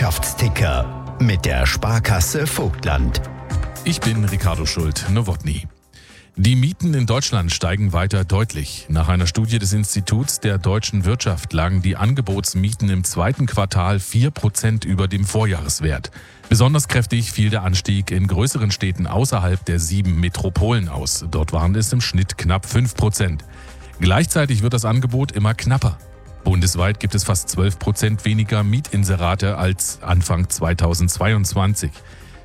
Wirtschaftsticker mit der Sparkasse Vogtland. Ich bin Ricardo Schult-Nowotny. Die Mieten in Deutschland steigen weiter deutlich. Nach einer Studie des Instituts der deutschen Wirtschaft lagen die Angebotsmieten im zweiten Quartal 4% über dem Vorjahreswert. Besonders kräftig fiel der Anstieg in größeren Städten außerhalb der 7 Metropolen aus. Dort waren es im Schnitt knapp 5%. Gleichzeitig wird das Angebot immer knapper. Bundesweit gibt es fast 12% weniger Mietinserate als Anfang 2022.